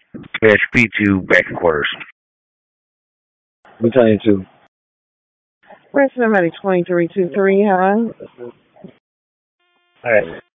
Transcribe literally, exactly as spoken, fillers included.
P H P to back in quarters. We trying to. Where's somebody twenty-three two three, huh? All right.